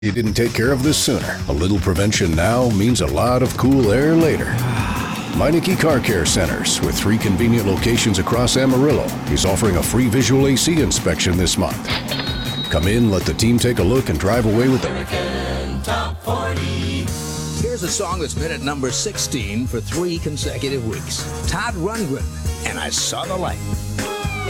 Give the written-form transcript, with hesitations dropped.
You didn't take care of this sooner. A little prevention now means a lot of cool air later. Meineke Car Care Centers, with 3 convenient locations across Amarillo, is offering a free visual AC inspection this month. Come in, let the team take a look, and drive away with the Top 40. Here's a song that's been at number 16 for 3 consecutive weeks. Todd Rundgren, and I Saw the Light.